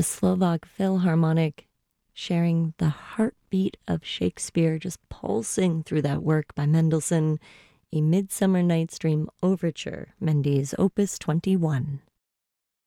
the Slovak Philharmonic sharing the heartbeat of Shakespeare, just pulsing through that work by Mendelssohn, A Midsummer Night's Dream Overture, Mendes Opus 21.